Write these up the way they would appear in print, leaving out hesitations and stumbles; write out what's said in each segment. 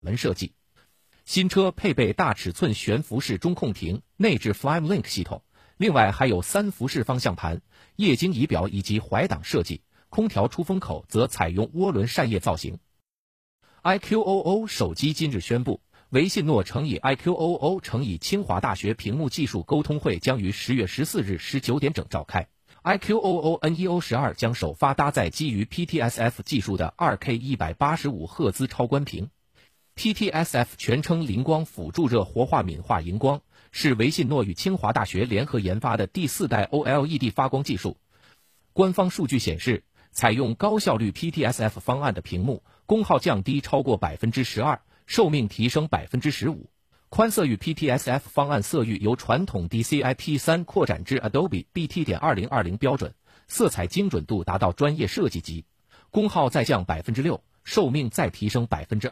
门设计。新车配备大尺寸悬浮式中控屏，内置 FlymeLink 系统，另外还有3辐式方向盘、液晶仪表以及怀挡设计，空调出风口则采用涡轮扇叶造型。iQOO 手机今日宣布，维信诺乘以 iQOO 乘以清华大学屏幕技术沟通会将于10月14日19点整召开。iQOO NEO12 将首发搭载基于 PTSF 技术的 2K 185赫兹超宽屏。PTSF 全称灵光辅助热活化敏化荧光，是维信诺与清华大学联合研发的第4代 OLED 发光技术。官方数据显示，采用高效率 PTSF 方案的屏幕，功耗降低超过 12%， 寿命提升 15%。宽色域 PTSF 方案色域由传统 DCI-P3 扩展至 Adobe BT.2020 标准，色彩精准度达到专业设计级，功耗再降 6%， 寿命再提升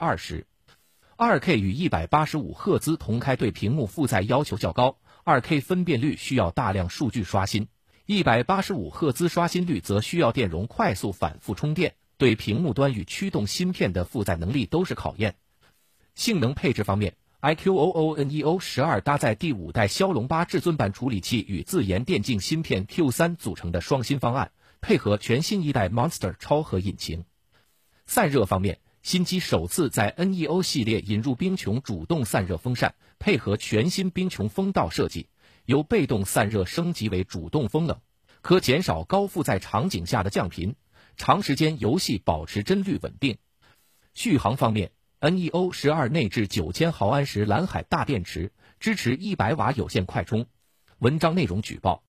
20%。2K 与185赫兹同开对屏幕负载要求较高， 2K 分辨率需要大量数据刷新，185赫兹刷新率则需要电容快速反复充电，对屏幕端与驱动芯片的负载能力都是考验。性能配置方面， iQOO NEO12 搭载第5代骁龙8至尊版处理器与自研电竞芯片 Q3 组成的双芯方案，配合全新一代 Monster 超核引擎。散热方面，新机首次在 NEO 系列引入冰穹主动散热风扇，配合全新冰穹风道设计，由被动散热升级为主动风冷，可减少高负载场景下的降频，长时间游戏保持帧率稳定。续航方面， NEO12 内置9000毫安时蓝海大电池，支持100瓦有线快充。文章内容举报。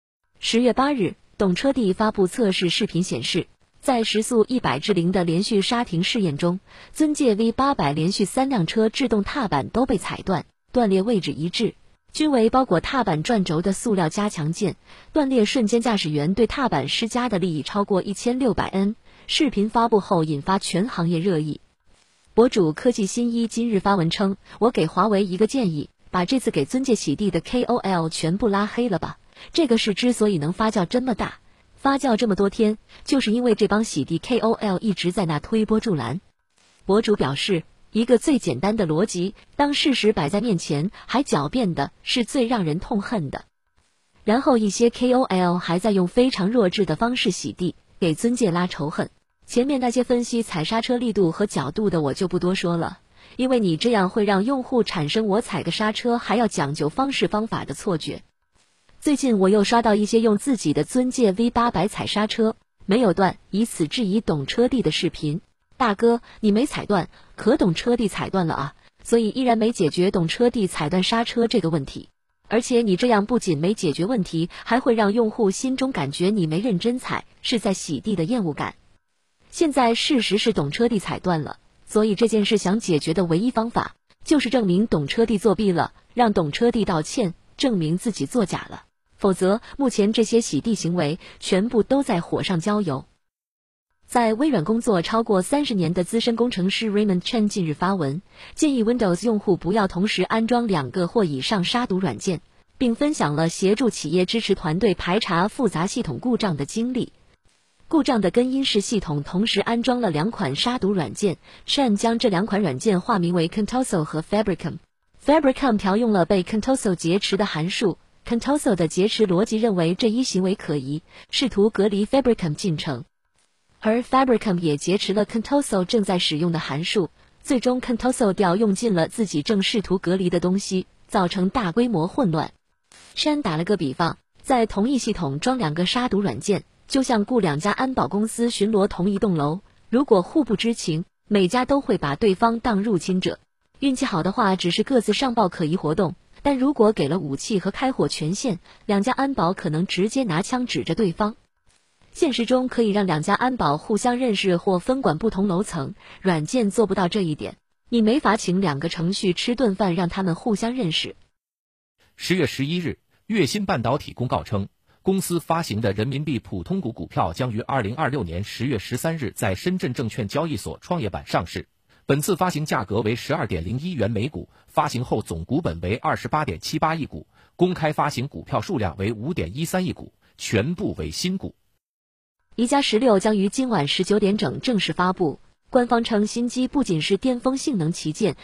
10月8日，懂车帝发布测试视频显示，在时速100/0的连续刹停试验中，尊界 V800 连续3辆车制动踏板都被踩断，断裂位置一致，均为包裹踏板转轴的塑料加强件，断裂瞬间驾驶员对踏板施加的力超过1600 N。视频发布后引发全行业热议。博主科技新一今日发文称，我给华为一个建议，把这次给尊界洗地的 KOL 全部拉黑了吧，这个事之所以能发酵这么大，发酵这么多天，就是因为这帮洗地 KOL 一直在那推波助澜。博主表示，一个最简单的逻辑，当事实摆在面前还狡辩的，是最让人痛恨的。然后一些 KOL 还在用非常弱智的方式洗地，给尊界拉仇恨。前面那些分析踩刹车力度和角度的我就不多说了，因为你这样会让用户产生我踩个刹车还要讲究方式方法的错觉。最近我又刷到一些用自己的尊界 V800 踩刹车没有断，以此质疑懂车帝的视频。大哥，你没踩断，可懂车帝踩断了啊，所以依然没解决懂车帝踩断刹车这个问题。而且你这样不仅没解决问题，还会让用户心中感觉你没认真踩，是在洗地的厌恶感。现在事实是懂车帝踩断了，所以这件事想解决的唯一方法，就是证明懂车帝作弊了，让懂车帝道歉，证明自己作假了。否则，目前这些洗地行为全部都在火上浇油。在微软工作超过30年的资深工程师 Raymond Chen 近日发文，建议 Windows 用户不要同时安装2个或以上杀毒软件，并分享了协助企业支持团队排查复杂系统故障的经历。故障的根因是系统同时安装了2款杀毒软件， Chen 将这2款软件化名为 Contoso 和 Fabricam。Fabricam 调用了被 Contoso劫持的函数， Contoso 的劫持逻辑认为这一行为可疑，试图隔离 Fabricam 进程。而 Fabricam 也劫持了 Contoso 正在使用的函数，最终 Contoso 调用尽了自己正试图隔离的东西，造成大规模混乱。Chen 打了个比方，在同一系统装2个杀毒软件，就像雇2家安保公司巡逻同一栋楼，如果互不知情，每家都会把对方当入侵者。运气好的话，只是各自上报可疑活动，但如果给了武器和开火权限，2家安保可能直接拿枪指着对方。现实中可以让2家安保互相认识或分管不同楼层，软件做不到这一点，你没法请2个程序吃顿饭让他们互相认识。 10月11日，粤新半导体公告称，公司发行的人民币普通股股票将于2026年10月13日在深圳证券交易所创业板上市。本次发行价格为 12.01 元每股，发行后总股本为 28.78 亿股，公开发行股票数量为 5.13 亿股，全部为新股。 一加16将于今晚19点整正式发布， 官方称新机不仅是巅峰性能旗舰，